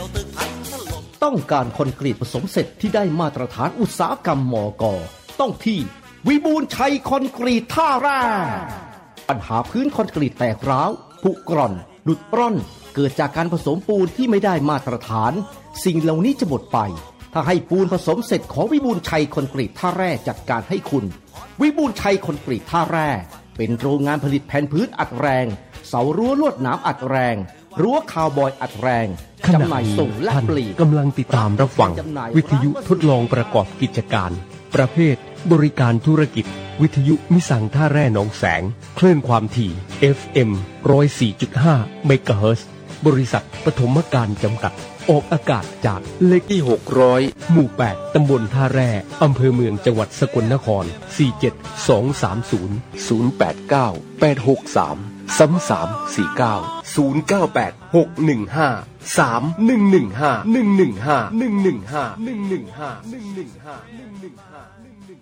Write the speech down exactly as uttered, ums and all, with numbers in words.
ต้องการคอนกรีตผสมเสร็จที่ได้มาตรฐานอุตสาหกรรมมก.ต้องที่วิบูลย์ชัยคอนกรีตท่าแร่ปัญหาพื้นคอนกรีตแตกร้าวผุกร่อนหลุดร่อนเกิดจากการผสมปูนที่ไม่ได้มาตรฐานสิ่งเหล่านี้จะหมดไปถ้าให้ปูนผสมเสร็จของวิบูลย์ชัยคอนกรีตท่าแร่จัดการให้คุณวิบูลย์ชัยคอนกรีตท่าแร่เป็นโรงงานผลิตแผ่นพื้นอัดแรงเสารั้วลวดหนามอัดแรงรั้วคาวบอยอัดแรงจำหน่ายส่งและปลีกกำลังติดตามรับฟังวิทยุทดลองประกอบกิจการประเภทบริการธุรกิจวิทยุมิสังท่าแร่หนองแสงคลื่นความถี่ เอฟ เอ็ม หนึ่งศูนย์สี่จุดห้า เมกะเฮิรตซ์บริษัทปฐมการจำกัดออกอากาศจากเลขที่หกร้อยหมู่แปดตำบลท่าแร่อำเภอเมืองจังหวัดสกลนครสี่เจ็ดสองสามศูนย์ ศูนย์แปดเก้า แปดหกสามสามสามสี่เก้า ศูนย์เก้าแปด หกหนึ่งห้า สามหนึ่งหนึ่งห้า หนึ่งหนึ่งห้า หนึ่งหนึ่งห้า หนึ่งหนึ่งห้า หนึ่งหนึ่งห้า หนึ่งหนึ่งห้า